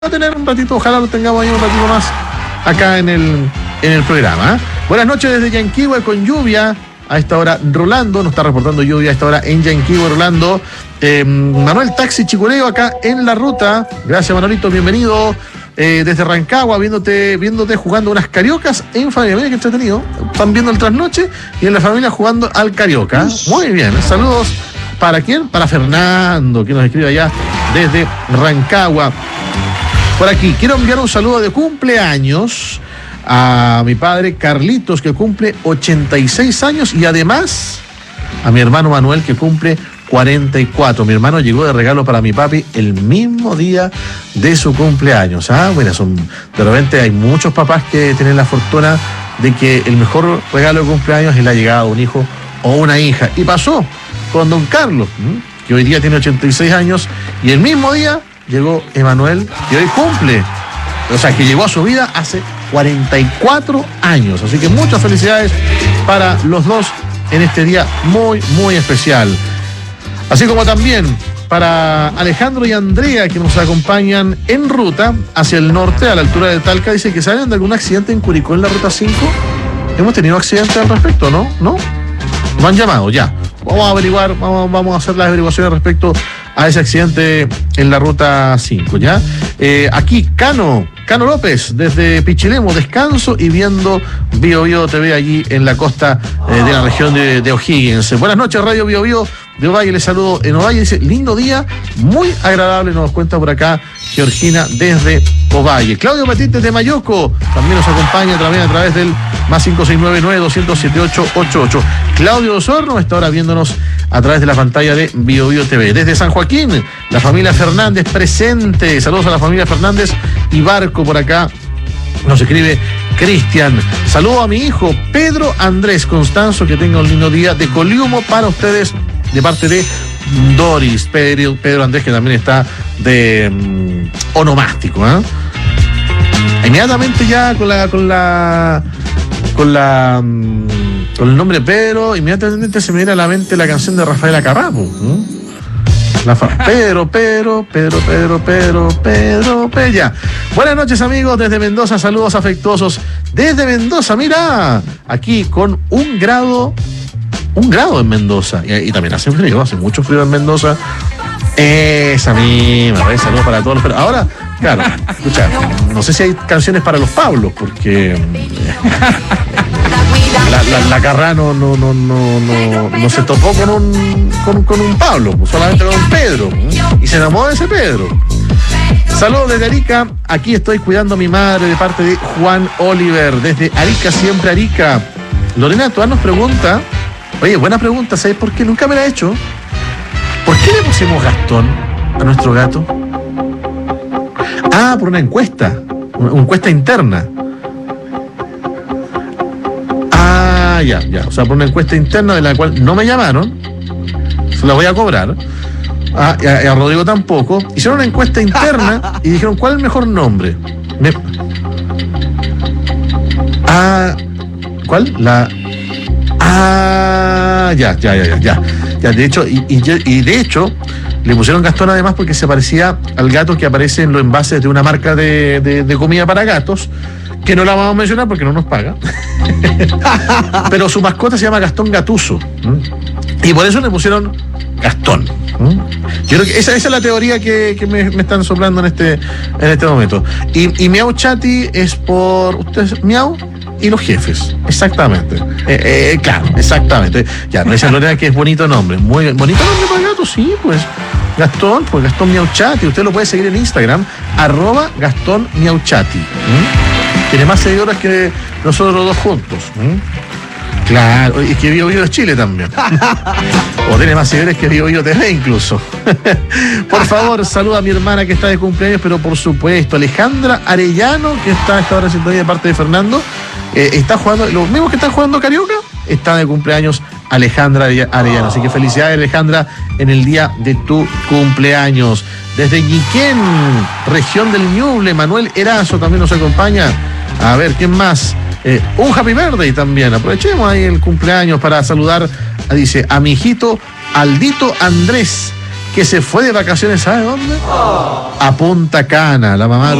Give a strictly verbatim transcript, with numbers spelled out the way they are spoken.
a tener un ratito, ojalá lo tengamos ahí un ratito más acá en el, en el programa. ¿eh? Buenas noches desde Yanquihue con lluvia. A esta hora, Rolando, nos está reportando lluvia a esta hora en Yanquihue, Rolando. Eh, Manuel Taxi Chicureo acá en la ruta. Gracias, Manolito, bienvenido. Eh, desde Rancagua, viéndote, viéndote jugando unas cariocas en familia. Mira qué entretenido. Están viendo el trasnoche y en la familia jugando al carioca. Muy bien, saludos. ¿Para quién? Para Fernando, que nos escribe allá desde Rancagua. Por aquí, quiero enviar un saludo de cumpleaños a mi padre Carlitos, que cumple ochenta y seis años, y además a mi hermano Manuel, que cumple cuarenta y cuatro. Mi hermano llegó de regalo para mi papi el mismo día de su cumpleaños. Ah, bueno, son, de repente hay muchos papás que tienen la fortuna de que el mejor regalo de cumpleaños es la llegada de un hijo o una hija. Y pasó con don Carlos, que hoy día tiene ochenta y seis años, y el mismo día llegó Emanuel, que hoy cumple, o sea, que llegó a su vida hace cuarenta y cuatro años. Así que muchas felicidades para los dos en este día muy, muy especial. Así como también para Alejandro y Andrea, que nos acompañan en ruta hacia el norte, a la altura de Talca. Dice que salen de algún accidente en Curicó en la ruta cinco. Hemos tenido accidentes al respecto, ¿no? ¿No? Nos han llamado, ya. Vamos a averiguar, vamos, vamos a hacer las averiguaciones respecto a ese accidente en la ruta cinco, ¿ya? Eh, aquí, Cano, Cano López, desde Pichilemu, descanso y viendo Bio Bio T V allí en la costa eh, de la región de, de O'Higgins. Buenas noches, Radio Bio Bio de Ovalle, les saludo en Ovalle, dice, lindo día, muy agradable, nos cuenta por acá Georgina desde Ovalle. Claudio Petit desde Mayoco, también nos acompaña también a través del más cinco seis nueve nueve dos cero cero siete ocho ocho ocho. Claudio Osorno está ahora viéndonos a través de la pantalla de Bio Bio T V. Desde San Joaquín, la familia Fernández presente. Saludos a la familia Fernández y Barco por acá. Nos escribe Cristian. Saludo a mi hijo Pedro Andrés Constanzo, que tenga un lindo día de Coliumo para ustedes de parte de Doris. Pedro, Pedro Andrés, que también está de um, onomástico. ¿eh? Inmediatamente ya con la con la con la um, con el nombre Pedro, inmediatamente se me viene a la mente la canción de Rafaela Carrappo. ¿eh? La fa- Pedro, Pedro, Pedro, Pedro, Pedro, Pedro, Pella. Buenas noches, amigos, desde Mendoza, saludos afectuosos. Desde Mendoza, mira, aquí con un grado, un grado en Mendoza. Y, y también hace frío, hace mucho frío en Mendoza. Esa misma, ¿ves? Saludos para todos los. Pero ahora, claro, escucha, no sé si hay canciones para los Pablos, porque la, la, la Carrá no, no, no, no, no, no se topó con un, con, con un Pablo, solamente con un Pedro, y se enamoró de ese Pedro. Saludos desde Arica, aquí estoy cuidando a mi madre de parte de Juan Oliver, desde Arica, siempre Arica. Lorena Tuán nos pregunta, oye, buena pregunta, ¿sabes por qué? Nunca me la he hecho. ¿Por qué le pusimos Gastón a nuestro gato? Ah, por una encuesta, una encuesta interna. Ah, ya, ya, o sea, por una encuesta interna de la cual no me llamaron, se la voy a cobrar. Ah, y a, y a Rodrigo tampoco. Hicieron una encuesta interna y dijeron, ¿cuál es el mejor nombre? Me... Ah, ¿cuál? La... Ah, ya, ya, ya, ya, ya. Ya, de hecho, y, y, y de hecho, le pusieron Gastón además porque se parecía al gato que aparece en los envases de una marca de, de, de comida para gatos, que no la vamos a mencionar porque no nos paga. Pero su mascota se llama Gastón Gatuso. ¿Mm? Y por eso le pusieron Gastón. ¿Mm? Yo creo que esa, esa es la teoría que, que me, me están soplando en este, en este momento. Y, y Miau Chati es por. ¿Ustedes? Miau y los jefes, exactamente. Eh, eh, claro, exactamente. Ya, no esa Lorena que es bonito nombre. Muy bonito nombre para gato, sí, pues. Gastón, pues Gastón Miauchati. Usted lo puede seguir en Instagram, arroba Gastón Miauchati. ¿Mm? Tiene más seguidores que nosotros los dos juntos. ¿Mm? Claro, y que Bio Bio es Chile también. O tiene más seguidores que Bio Bio T V incluso. Por favor, saluda a mi hermana que está de cumpleaños, pero por supuesto, Alejandra Arellano, que está a esta hora en sintonía de parte de Fernando. Eh, está jugando, los mismos que están jugando Carioca, está de cumpleaños Alejandra Arellano. Así que felicidades, Alejandra, en el día de tu cumpleaños. Desde Ñiquén, región del Ñuble, Manuel Erazo también nos acompaña. A ver, ¿quién más? Eh, un Happy Birthday también. Aprovechemos ahí el cumpleaños para saludar, dice, a mi hijito Aldito Andrés, que se fue de vacaciones, ¿sabe dónde? A Punta Cana, la mamá